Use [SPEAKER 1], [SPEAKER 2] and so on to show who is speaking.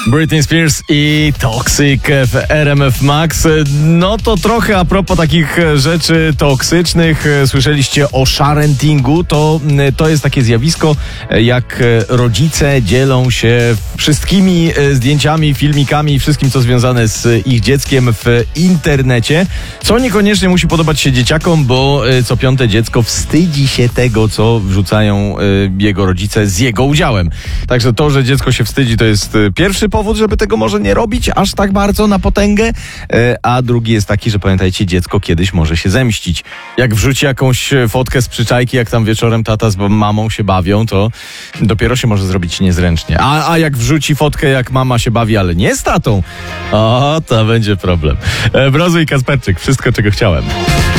[SPEAKER 1] Britney Spears i Toxic w RMF Max. No to trochę a propos takich rzeczy toksycznych. Słyszeliście o sharentingu. To jest takie zjawisko, jak rodzice dzielą się wszystkimi zdjęciami, filmikami, wszystkim co związane z ich dzieckiem w internecie. Co niekoniecznie musi podobać się dzieciakom, bo co piąte dziecko wstydzi się tego, co wrzucają jego rodzice z jego udziałem. Także to, że dziecko się wstydzi, to jest pierwszy powód, żeby tego może nie robić aż tak bardzo na potęgę, a drugi jest taki, że pamiętajcie, dziecko kiedyś może się zemścić. Jak wrzuci jakąś fotkę z przyczajki, jak tam wieczorem tata z mamą się bawią, to dopiero się może zrobić niezręcznie. A jak wrzuci fotkę, jak mama się bawi, ale nie z tatą, to będzie problem. Brozu i Kasperczyk, wszystko czego chciałem.